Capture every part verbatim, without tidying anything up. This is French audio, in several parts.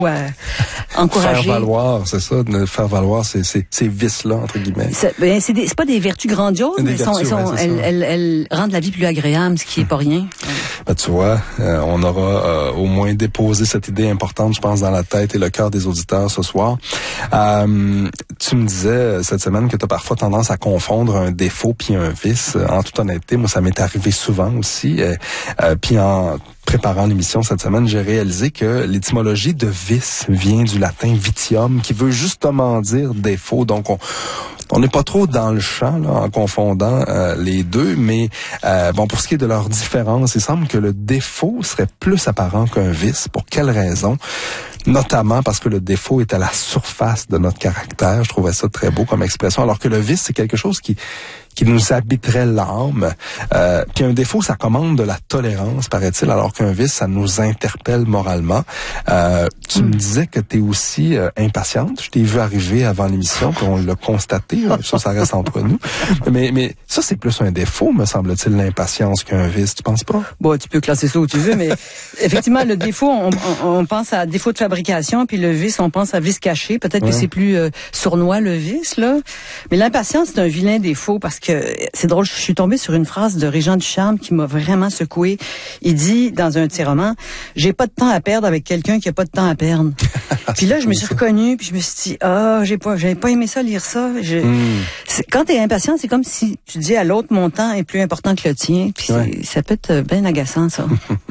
Ouais. Encourager. Faire valoir, c'est ça, de faire valoir ces, ces, ces vices-là, entre guillemets. C'est, ben, c'est, des, c'est pas des vertus grandioses, des mais vertus, sont, sont, ouais, elles, elles, elles rendent la vie plus agréable, ce qui est pas rien. Ben, tu vois, euh, on aura euh, au moins déposé cette idée importante, je pense, dans la tête et le cœur des auditeurs ce soir. Euh, tu me disais cette semaine que tu as parfois tendance à confondre un défaut puis un vice. En toute honnêteté, moi, ça m'est arrivé souvent aussi. Euh, euh, puis en préparant l'émission cette semaine, j'ai réalisé que l'étymologie de vice vient du latin vitium, qui veut justement dire défaut. Donc, on on n'est pas trop dans le champ là, en confondant euh, les deux, mais euh, bon, pour ce qui est de leur différence, il semble que le défaut serait plus apparent qu'un vice. Pour quelle raison? Notamment parce que le défaut est à la surface de notre caractère. Je trouvais ça très beau comme expression, alors que le vice, c'est quelque chose qui qui nous habiterait l'âme. Euh, puis un défaut, ça commande de la tolérance, paraît-il, alors qu'un vice, ça nous interpelle moralement. Euh, tu mm. me disais que tu es aussi euh, impatiente. Je t'ai vu arriver avant l'émission, puis on l'a constaté. Ça, ça reste entre nous. Mais, mais ça, c'est plus un défaut, me semble-t-il, l'impatience qu'un vice. Tu penses pas? Bon, tu peux classer ça où tu veux, mais effectivement, le défaut, on, on, on pense à défaut de fabrication, puis le vice, on pense à vice caché. Peut-être ouais. que c'est plus euh, sournois, le vice, là. Mais l'impatience, c'est un vilain défaut, parce que c'est drôle, je suis tombée sur une phrase de Régent Ducharme qui m'a vraiment secouée. Il dit, dans un de ses romans, « J'ai pas de temps à perdre avec quelqu'un qui a pas de temps à perdre. » Puis là, je me suis reconnue, puis je me suis dit, « Ah, oh, j'ai pas, j'avais pas aimé ça, lire ça. Je, » mm. c'est, quand t'es impatient, c'est comme si tu dis à l'autre, mon temps est plus important que le tien. Puis ouais. ça peut être bien agaçant, ça.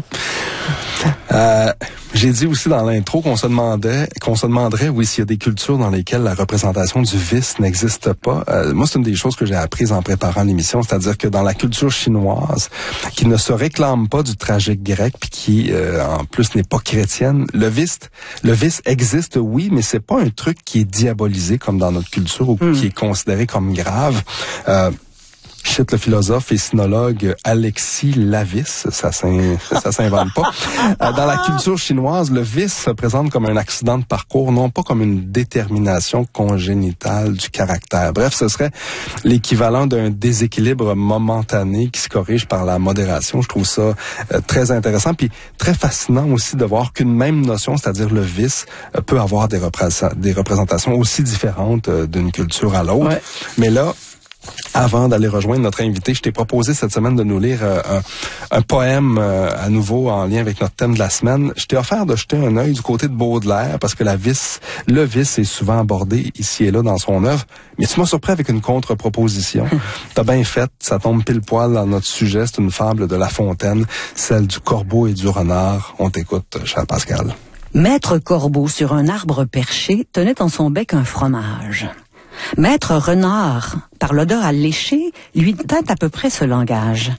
euh, j'ai dit aussi dans l'intro qu'on se demandait, qu'on se demanderait, oui, s'il y a des cultures dans lesquelles la représentation du vice n'existe pas. Euh, moi, c'est une des choses que j'ai apprises en préparant l'émission, c'est-à-dire que dans la culture chinoise, qui ne se réclame pas du tragique grec, puis qui, euh, en plus, n'est pas chrétienne, le vice, le vice existe, oui, mais c'est pas un truc qui est diabolisé comme dans notre culture ou mm. qui est considéré comme grave. Euh, Je cite le philosophe et sinologue Alexis Lavis, ça ça s'invente pas. Dans la culture chinoise, le vice se présente comme un accident de parcours, non pas comme une détermination congénitale du caractère. Bref, ce serait l'équivalent d'un déséquilibre momentané qui se corrige par la modération. Je trouve ça euh, très intéressant, puis très fascinant aussi de voir qu'une même notion, c'est-à-dire le vice, euh, peut avoir des, représent- des représentations aussi différentes euh, d'une culture à l'autre. Ouais. Mais là, avant d'aller rejoindre notre invité, je t'ai proposé cette semaine de nous lire euh, un, un poème euh, à nouveau en lien avec notre thème de la semaine. Je t'ai offert de jeter un œil du côté de Baudelaire parce que la vice, le vice est souvent abordé ici et là dans son œuvre. Mais tu m'as surpris avec une contre-proposition. T'as bien fait, ça tombe pile poil dans notre sujet. C'est une fable de La Fontaine, celle du corbeau et du renard. On t'écoute, cher Pascal. Maître Corbeau, sur un arbre perché, tenait en son bec un fromage. Maître Renard, par l'odeur alléchée, lui tint à peu près ce langage.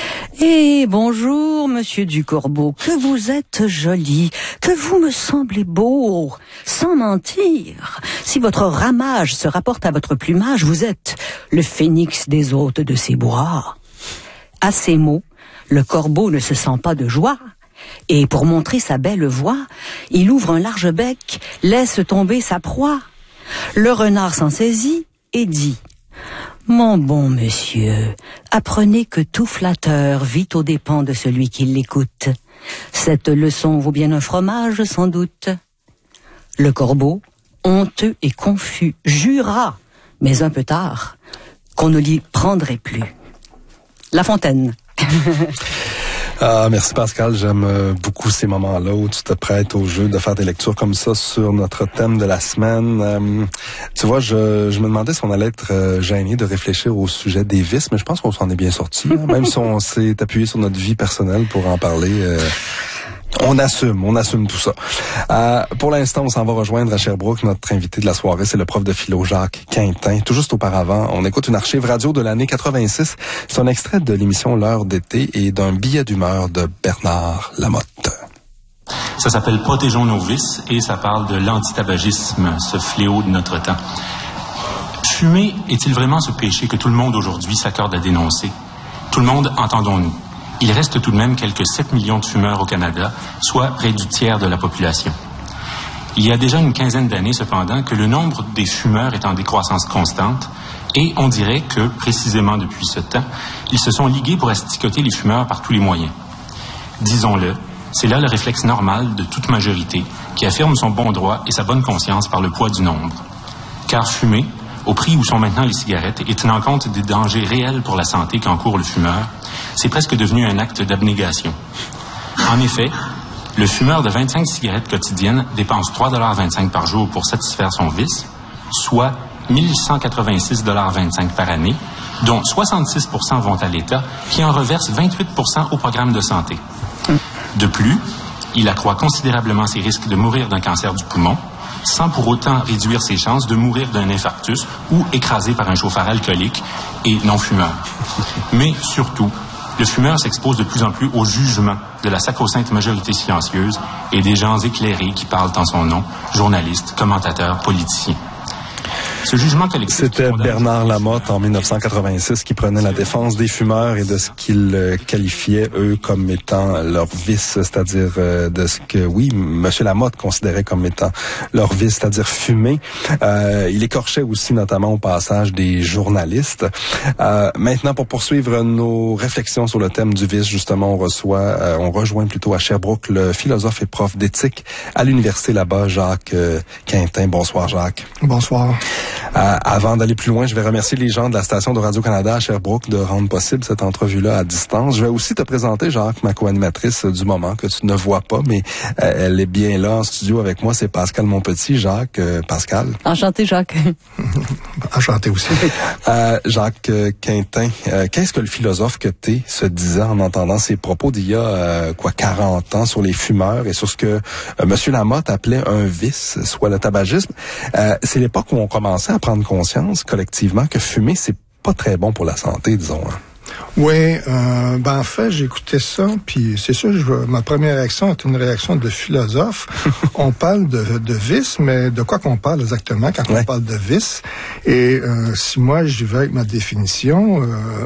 « Eh, bonjour, monsieur du Corbeau, que vous êtes joli, que vous me semblez beau. Sans mentir, si votre ramage se rapporte à votre plumage, vous êtes le phénix des hôtes de ces bois. » À ces mots, le corbeau ne se sent pas de joie. Et pour montrer sa belle voix, il ouvre un large bec, laisse tomber sa proie. Le renard s'en saisit et dit « Mon bon monsieur, apprenez que tout flatteur vit aux dépens de celui qui l'écoute. Cette leçon vaut bien un fromage, sans doute. » Le corbeau, honteux et confus, jura, mais un peu tard, qu'on ne l'y prendrait plus. La Fontaine. Ah, merci Pascal, j'aime euh, beaucoup ces moments-là où tu te prêtes au jeu de faire des lectures comme ça sur notre thème de la semaine. Euh, tu vois, je, je me demandais si on allait être euh, gêné de réfléchir au sujet des vices, mais je pense qu'on s'en est bien sorti, hein, même si on s'est appuyé sur notre vie personnelle pour en parler. Euh, On assume, on assume tout ça. Euh, pour l'instant, on s'en va rejoindre à Sherbrooke. Notre invité de la soirée, c'est le prof de philo Jacques Quintin. Tout juste auparavant, on écoute une archive radio de l'année quatre-vingt-six. C'est un extrait de l'émission L'heure d'été et d'un billet d'humeur de Bernard Lamotte. Ça s'appelle Protégeons nos vices et ça parle de l'antitabagisme, ce fléau de notre temps. Fumer est-il vraiment ce péché que tout le monde aujourd'hui s'accorde à dénoncer? Tout le monde, entendons-nous. Il reste tout de même quelques sept millions de fumeurs au Canada, soit près du tiers de la population. Il y a déjà une quinzaine d'années, cependant, que le nombre des fumeurs est en décroissance constante et on dirait que, précisément depuis ce temps, ils se sont ligués pour asticoter les fumeurs par tous les moyens. Disons-le, C'est là le réflexe normal de toute majorité qui affirme son bon droit et sa bonne conscience par le poids du nombre. Car fumer, au prix où sont maintenant les cigarettes, et tenant compte des dangers réels pour la santé qu'encourt le fumeur, c'est presque devenu un acte d'abnégation. En effet, le fumeur de vingt-cinq cigarettes quotidiennes dépense trois dollars vingt-cinq par jour pour satisfaire son vice, soit mille cent quatre-vingt-six dollars vingt-cinq par année, dont soixante-six pour cent vont à l'État, qui en reverse vingt-huit pour cent au programme de santé. De plus, il accroît considérablement ses risques de mourir d'un cancer du poumon, sans pour autant réduire ses chances de mourir d'un infarctus ou écrasé par un chauffard alcoolique et non-fumeur. Mais surtout, le fumeur s'expose de plus en plus au jugement de la sacro-sainte majorité silencieuse et des gens éclairés qui parlent en son nom, journalistes, commentateurs, politiciens. Ce jugement collectif... C'était Bernard Lamotte, en dix-neuf cent quatre-vingt-six, qui prenait la défense des fumeurs et de ce qu'ils euh, qualifiaient, eux, comme étant leur vice, c'est-à-dire euh, de ce que, oui, M. Lamotte considérait comme étant leur vice, c'est-à-dire fumer. Euh, il écorchait aussi, notamment au passage, des journalistes. Euh, maintenant, pour poursuivre nos réflexions sur le thème du vice, justement, on reçoit, euh, on rejoint plutôt à Sherbrooke le philosophe et prof d'éthique à l'université là-bas, Jacques euh, Quintin. Bonsoir, Jacques. Bonsoir. Euh, avant d'aller plus loin, je vais remercier les gens de la station de Radio-Canada à Sherbrooke de rendre possible cette entrevue-là à distance. Je vais aussi te présenter, Jacques, ma co-animatrice du moment, que tu ne vois pas, mais euh, elle est bien là en studio avec moi. C'est Pascal Monpetit. Jacques, euh, Pascal. Enchanté, Jacques. Enchanté aussi. Euh, Jacques euh, Quintin, euh, qu'est-ce que le philosophe que t'es se disait en entendant ses propos d'il y a, euh, quoi, quarante ans sur les fumeurs et sur ce que euh, M. Lamotte appelait un vice, soit le tabagisme. Euh, c'est l'époque où on commençait à prendre conscience collectivement que fumer, c'est pas très bon pour la santé, disons. Hein. Oui, euh, ben en fait, j'écoutais ça, puis c'est sûr, je, ma première réaction est une réaction de philosophe. On parle de, de vice, mais de quoi qu'on parle exactement quand ouais. on parle de vice? Et euh, si moi, j'y vais avec ma définition, euh,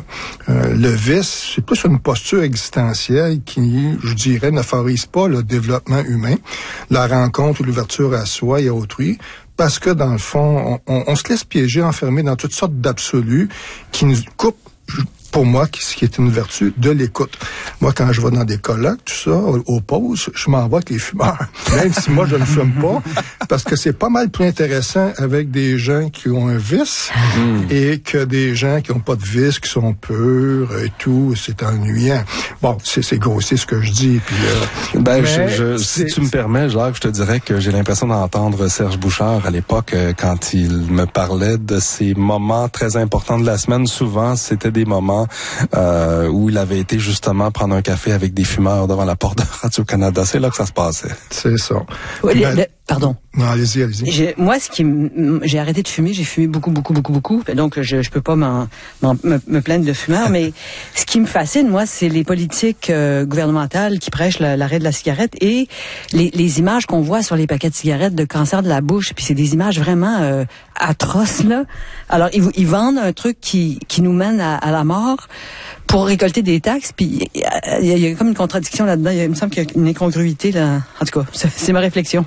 euh, le vice, c'est plus une posture existentielle qui, je dirais, ne favorise pas le développement humain, la rencontre ou l'ouverture à soi et à autrui, parce que, dans le fond, on, on, on se laisse piéger, enfermer dans toutes sortes d'absolus qui nous coupent, pour moi, ce qui est une vertu, de l'écoute. Moi, quand je vais dans des colloques, tout ça, aux pauses, je m'en vais avec les fumeurs. Même si moi, je ne fume pas, parce que c'est pas mal plus intéressant avec des gens qui ont un vice mmh. et que des gens qui n'ont pas de vice, qui sont purs et tout. C'est ennuyant. Bon, c'est, c'est grossier ce que je dis. Puis, euh, ben, je, je, si tu me permets, Jacques, je te dirais que j'ai l'impression d'entendre Serge Bouchard à l'époque, euh, quand il me parlait de ces moments très importants de la semaine. Souvent, c'était des moments Euh, où il avait été justement prendre un café avec des fumeurs devant la porte de Radio-Canada. C'est là que ça se passait. C'est ça. Oui, ben, le, pardon. Non, allez-y, allez-y. J'ai, moi, ce qui m- j'ai arrêté de fumer, j'ai fumé beaucoup, beaucoup, beaucoup, beaucoup. Donc, je, je peux pas m'en, m'en, me, me plaindre de fumeur, mais ce qui me fascine, moi, c'est les politiques euh, gouvernementales qui prêchent la, l'arrêt de la cigarette et les, les images qu'on voit sur les paquets de cigarettes de cancer de la bouche. Puis c'est des images vraiment euh, atroces, là. Alors, ils, ils vendent un truc qui, qui nous mène à, à la mort pour récolter des taxes, puis il y, y, y a comme une contradiction là-dedans. Il me semble qu'il y a une incongruité, là. En tout cas, c'est, c'est ma réflexion.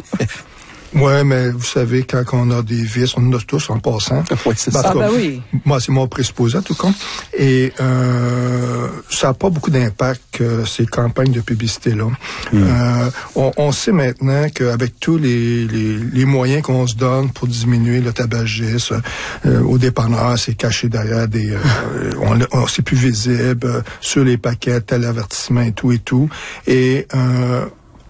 Ouais, mais vous savez, quand on a des vices, on en a tous en passant. Oui, c'est Parce ça. que, ah, ben oui. Moi, c'est mon présupposé, en tout cas. Et euh, ça n'a pas beaucoup d'impact, euh, ces campagnes de publicité-là. Mm. Euh, on, on sait maintenant qu'avec tous les, les, les moyens qu'on se donne pour diminuer le tabagisme, euh, au dépanneur, c'est caché derrière des... Euh, on, on, c'est plus visible euh, sur les paquets, tel avertissement et tout et tout. Et... Euh,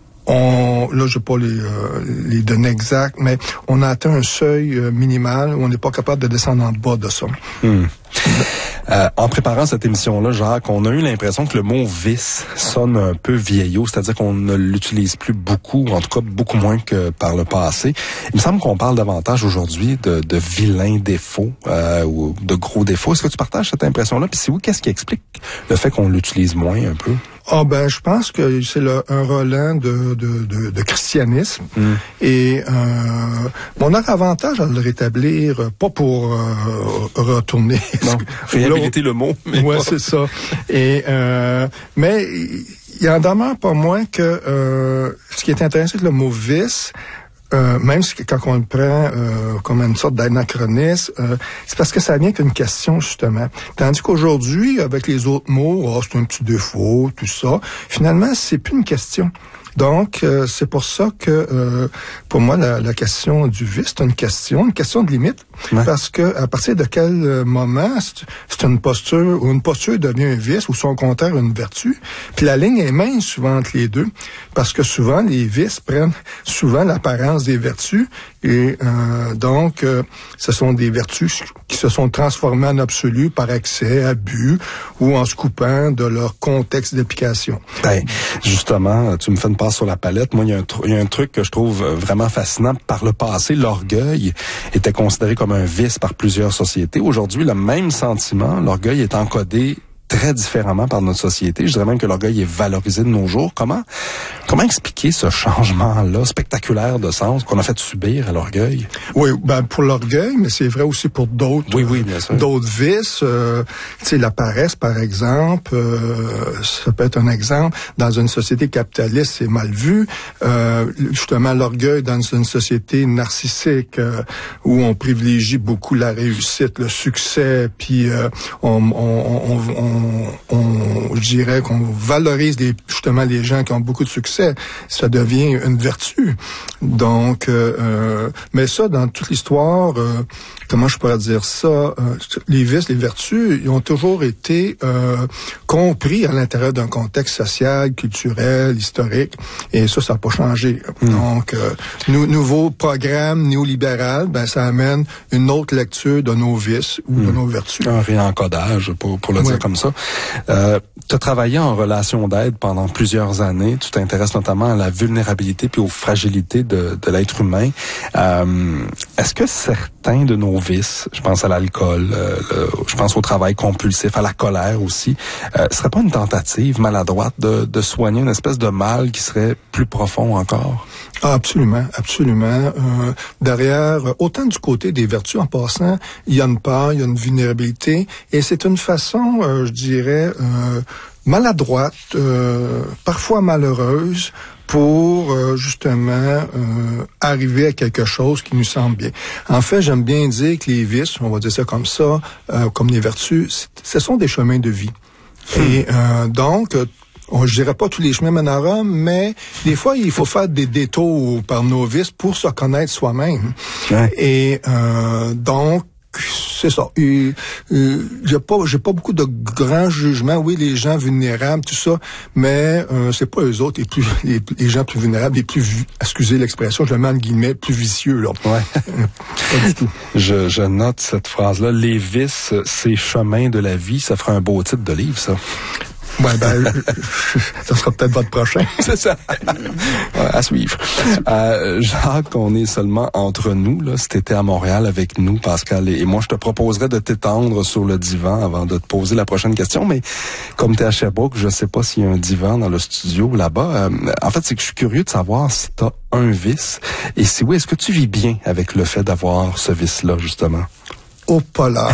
On, là, je n'ai pas les, euh, les données exactes, mais on a atteint un seuil euh, minimal où on n'est pas capable de descendre en bas de ça. Hmm. Euh, en préparant cette émission-là, Jacques, on a eu l'impression que le mot vice sonne un peu vieillot, c'est-à-dire qu'on ne l'utilise plus beaucoup, en tout cas beaucoup moins que par le passé. Il me semble qu'on parle davantage aujourd'hui de, de vilains défauts euh, ou de gros défauts. Est-ce que tu partages cette impression-là? Puis si oui, qu'est-ce qui explique le fait qu'on l'utilise moins un peu? Ah ben, je pense que c'est le, un relent de, de, de, de christianisme. Mm. Et euh, on a avantage à le rétablir, pas pour euh, retourner. Non, réhabiliter le mot. Mais ouais, pas. C'est ça. Et euh, mais il en demeure pas moins que euh, ce qui est intéressant, c'est le mot vice. Euh, même si, quand on le prend euh, comme une sorte d'anachronisme, euh, c'est parce que ça vient qu'une question, justement. Tandis qu'aujourd'hui, avec les autres mots, oh, c'est un petit défaut, tout ça, finalement, c'est plus une question. Donc, euh, c'est pour ça que, euh, pour moi, la, la question du vice, c'est une question, une question de limite, ouais. Parce que à partir de quel moment c'est, c'est une posture, ou une posture devient un vice, ou son contraire une vertu. Puis la ligne est mince souvent entre les deux, parce que souvent les vices prennent souvent l'apparence des vertus, et euh, donc euh, ce sont des vertus qui se sont transformées en absolu par excès, abus, ou en se coupant de leur contexte d'application. Ben, justement, tu me fais une passe sur la palette. Moi, il y a un, tr- il y a un truc que je trouve vraiment fascinant. Par le passé, l'orgueil était considéré comme un vice par plusieurs sociétés. Aujourd'hui, le même sentiment, l'orgueil est encodé très différemment par notre société. Je dirais même que l'orgueil est valorisé de nos jours. Comment, comment expliquer ce changement-là spectaculaire de sens qu'on a fait subir à l'orgueil? Oui, ben pour l'orgueil, mais c'est vrai aussi pour d'autres, oui, oui, bien sûr. d'autres vices. Euh, tu sais, la paresse, par exemple, euh, ça peut être un exemple. Dans une société capitaliste, c'est mal vu. Euh, justement, l'orgueil dans une société narcissique euh, où on privilégie beaucoup la réussite, le succès, puis euh, on, on, on, on On, on, je dirais qu'on valorise les, justement les gens qui ont beaucoup de succès. Ça devient une vertu. Donc, euh, mais ça, dans toute l'histoire, euh, comment je pourrais dire ça, euh, les vices, les vertus, ils ont toujours été euh, compris à l'intérieur d'un contexte social, culturel, historique, et ça, ça n'a pas changé. Mmh. Donc, euh, nou, nouveau programme néolibéral, ben ça amène une autre lecture de nos vices ou mmh. de nos vertus. Un réencodage, pour, pour le oui. dire comme ça. Euh, tu as travaillé en relation d'aide pendant plusieurs années. Tu t'intéresses notamment à la vulnérabilité puis aux fragilités de, de l'être humain. Euh, est-ce que certains de nos vices, je pense à l'alcool, euh, le, je pense au travail compulsif, à la colère aussi, euh, serait pas une tentative maladroite de, de soigner une espèce de mal qui serait plus profond encore? Ah, absolument, absolument. Euh, derrière, autant du côté des vertus en passant, il y a une peur, il y a une vulnérabilité, et c'est une façon, euh, je dirais, euh, maladroite, euh, parfois malheureuse, pour euh, justement euh, arriver à quelque chose qui nous semble bien. En fait, j'aime bien dire que les vices, on va dire ça comme ça, euh, comme les vertus, ce sont des chemins de vie. Hmm. Et euh, donc, on, je dirais pas tous les chemins mènent à Rome, mais des fois, il faut faire des détours par nos vices pour se connaître soi-même. Ouais. Et euh, donc, c'est ça. Et, et, j'ai pas, j'ai pas beaucoup de grands jugements. Oui, les gens vulnérables, tout ça, mais euh, c'est pas eux autres les plus, les, les gens plus vulnérables, les plus, excusez l'expression, je le mets en guillemets, plus vicieux là. Ouais. Pas du tout. Je, je note cette phrase-là. Les vices, ces chemins de la vie, ça fera un beau titre de livre, ça. Ouais, ben, ça sera peut-être votre prochain. C'est ça. Ouais, à suivre. Euh, Jacques, on est seulement entre nous, là. Si t'étais à Montréal avec nous, Pascal et moi, je te proposerais de t'étendre sur le divan avant de te poser la prochaine question. Mais comme t'es à Sherbrooke, je sais pas s'il y a un divan dans le studio là-bas. Euh, en fait, c'est que je suis curieux de savoir si t'as un vice. Et si oui, est-ce que tu vis bien avec le fait d'avoir ce vice-là, justement? Au polar.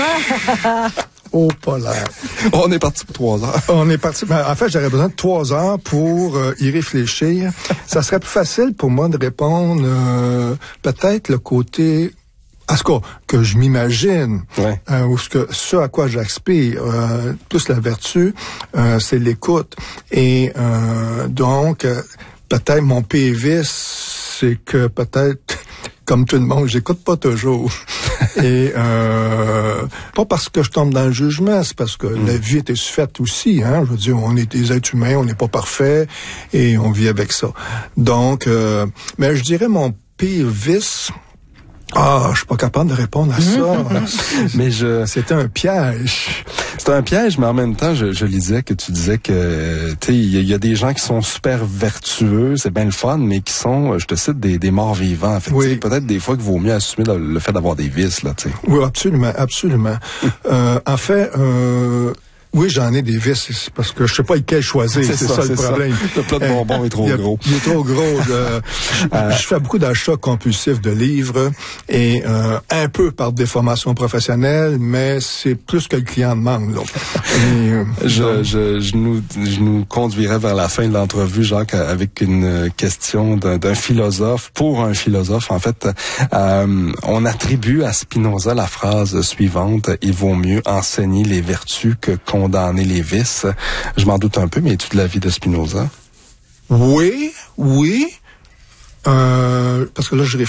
Au polaire. On est parti pour trois heures. On est parti. Ben, en fait, j'aurais besoin de trois heures pour euh, y réfléchir. Ça serait plus facile pour moi de répondre euh, peut-être le côté, à ce cas que je m'imagine, ouais. euh, ou ce que ce à quoi j'aspire, euh, plus la vertu, euh, c'est l'écoute. Et euh, donc, euh, peut-être mon P V, c'est que peut-être, comme tout le monde, j'écoute pas toujours. Et euh, pas parce que je tombe dans le jugement, c'est parce que mmh. la vie est faite aussi. Hein, je veux dire, on est des êtres humains, on n'est pas parfait et on vit avec ça. Donc, euh, mais je dirais mon pire vice. Ah, je suis pas capable de répondre à ça. mais je, c'était un piège. C'est un piège, mais en même temps, je, je lisais que tu disais que, tu sais, il y, y a des gens qui sont super vertueux, c'est bien le fun, mais qui sont, je te cite, des, des morts vivants. Fait oui. Peut-être des fois qu'il vaut mieux assumer le, le fait d'avoir des vices, là, tu sais. Oui, absolument, absolument. euh, en fait, euh, oui, j'en ai des vices, parce que je sais pas lequel choisir, c'est, c'est ça, ça le problème. Ça. Le plat de bonbons est trop il, gros. Il est trop gros. De, euh, je fais beaucoup d'achats compulsifs de livres, et euh, un peu par déformation professionnelle, mais c'est plus que le client demande. Là. Et, euh, je, je, je, nous, je nous conduirais vers la fin de l'entrevue, Jacques, avec une question d'un, d'un philosophe, pour un philosophe, en fait. Euh, on attribue à Spinoza la phrase suivante, « Il vaut mieux enseigner les vertus que condamner les vices ». Je m'en doute un peu, mais es-tu de l'avis de Spinoza? Oui, oui. Euh, parce que là, je réfléchis.